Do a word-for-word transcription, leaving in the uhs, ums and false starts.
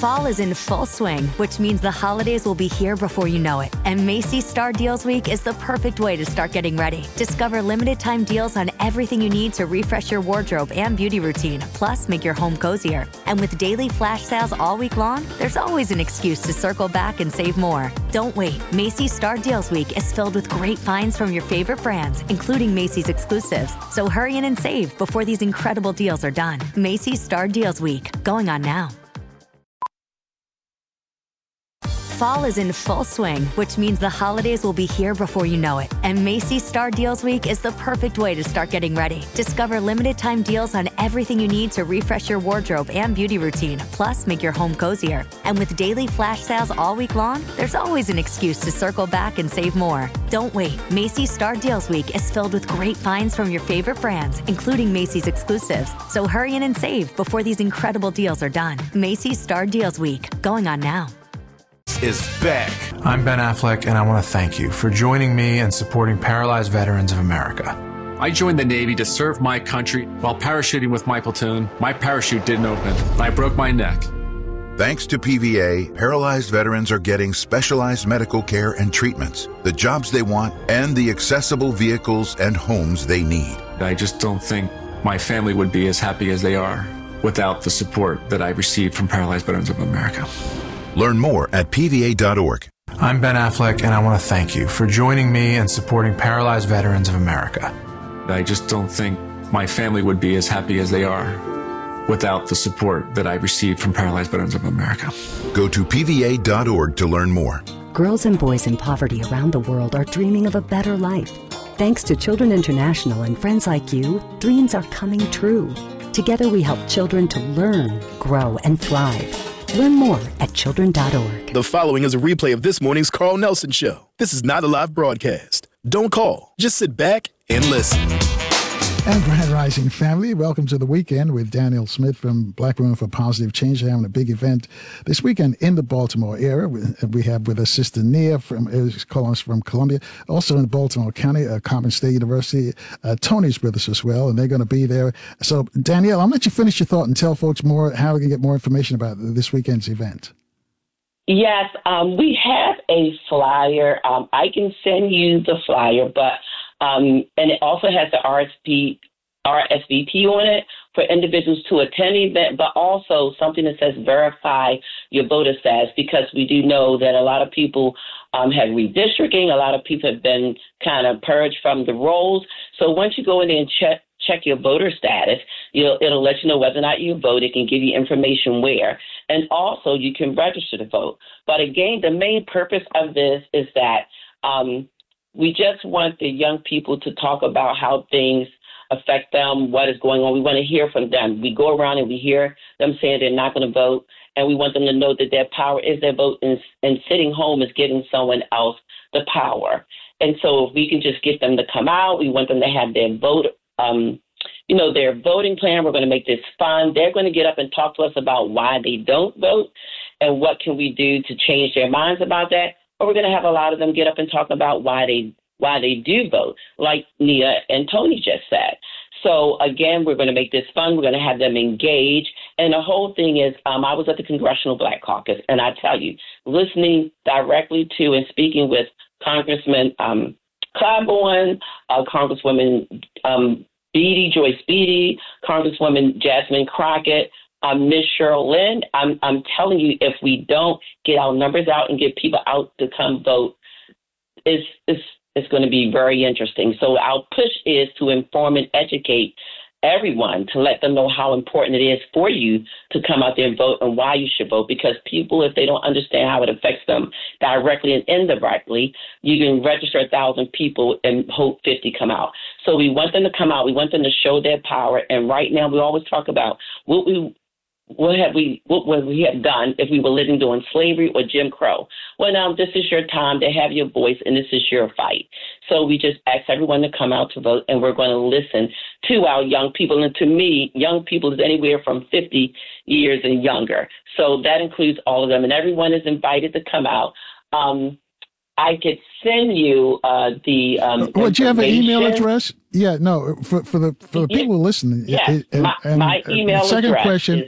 Fall is in full swing, which means the holidays will be here before you know it. And Macy's Star Deals Week is the perfect way to start getting ready. Discover limited time deals on everything you need to refresh your wardrobe and beauty routine, plus make your home cozier. And with daily flash sales all week long, there's always an excuse to circle back and save more. Don't wait. Macy's Star Deals Week is filled with great finds from your favorite brands, including Macy's exclusives. So hurry in and save before these incredible deals are done. Macy's Star Deals Week, going on now. Fall is in full swing, which means the holidays will be here before you know it. And Macy's Star Deals Week is the perfect way to start getting ready. Discover limited time deals on everything you need to refresh your wardrobe and beauty routine, plus make your home cozier. And with daily flash sales all week long, there's always an excuse to circle back and save more. Don't wait. Macy's Star Deals Week is filled with great finds from your favorite brands, including Macy's exclusives. So hurry in and save before these incredible deals are done. Macy's Star Deals Week, going on now. Is back. I'm Ben Affleck, and I want to thank you for joining me and supporting Paralyzed Veterans of America. I joined the Navy to serve my country. While parachuting with my platoon, my parachute didn't open, and I broke my neck. Thanks to P V A, paralyzed veterans are getting specialized medical care and treatments, the jobs they want, and the accessible vehicles and homes they need. I just don't think my family would be as happy as they are without the support that I received from Paralyzed Veterans of America. Learn more at P V A dot org. I'm Ben Affleck, and I want to thank you for joining me and supporting Paralyzed Veterans of America. I just don't think my family would be as happy as they are without the support that I received from Paralyzed Veterans of America. Go to P V A dot org to learn more. Girls and boys in poverty around the world are dreaming of a better life. Thanks to Children International and friends like you, dreams are coming true. Together we help children to learn, grow, and thrive. Learn more at children dot org. The following is a replay of this morning's Carl Nelson Show. This is not a live broadcast. Don't call. Just sit back and listen. And Grand Rising family, welcome to the weekend with Daniel Smith from Black Women for Positive Change. They're having a big event this weekend in the Baltimore area. We have with us Sister Nia from calling us from Columbia. Also in Baltimore County, uh, Coppin State University. Uh, Tony's with us as well, and they're going to be there. So, Danielle, I'll let you finish your thought and tell folks more how we can get more information about this weekend's event. Yes, um, we have a flyer. Um, I can send you the flyer, but Um, and it also has the R S V P on it for individuals to attend the event, but also something that says verify your voter status, because we do know that a lot of people um, have redistricting. A lot of people have been kind of purged from the rolls. So once you go in there and check check your voter status, you'll, it'll let you know whether or not you vote. It can give you information where. And also you can register to vote. But again, the main purpose of this is that um, we just want the young people to talk about how things affect them, what is going on. We want to hear from them. We go around and we hear them saying they're not going to vote, and we want them to know that their power is their vote, and, and sitting home is giving someone else the power. And so if we can just get them to come out, we want them to have their vote, um, you know, their voting plan. We're going to make this fun. They're going to get up and talk to us about why they don't vote and what can we do to change their minds about that. Or we're going to have a lot of them get up and talk about why they why they do vote, like Nia and Tony just said. So, again, we're going to make this fun. We're going to have them engage. And the whole thing is, um, I was at the Congressional Black Caucus, and I tell you, listening directly to and speaking with Congressman um, Claiborne, uh, Congresswoman um, Beatty, Joyce Beatty, Congresswoman Jasmine Crockett, Um, Miz Cheryl Lynn, I'm, I'm telling you, if we don't get our numbers out and get people out to come vote, it's, it's, it's going to be very interesting. So our push is to inform and educate everyone, to let them know how important it is for you to come out there and vote and why you should vote. Because people, if they don't understand how it affects them directly and indirectly, you can register a thousand people and hope fifty come out. So we want them to come out. We want them to show their power. And right now, we always talk about what we What have we what would we have done if we were living during slavery or Jim Crow? Well, now this is your time to have your voice, and this is your fight. So we just ask everyone to come out to vote, and we're going to listen to our young people. And to me, young people is anywhere from fifty years and younger. So that includes all of them, and everyone is invited to come out. Um, I could send you uh, the um, well, do you have an email address? Yeah, no, for, for the for the people listening. Yes, and, my, and my email second address question, is